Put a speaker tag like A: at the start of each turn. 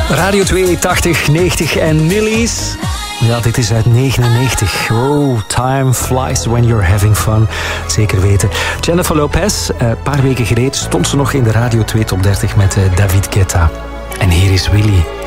A: Radio 2, 80, 90 en Millies. Ja, dit is uit 99. Oh, time flies when you're having fun. Zeker weten. Jennifer Lopez, een paar weken geleden stond ze nog in de Radio 2 Top 30 met David Guetta. En hier is Willy.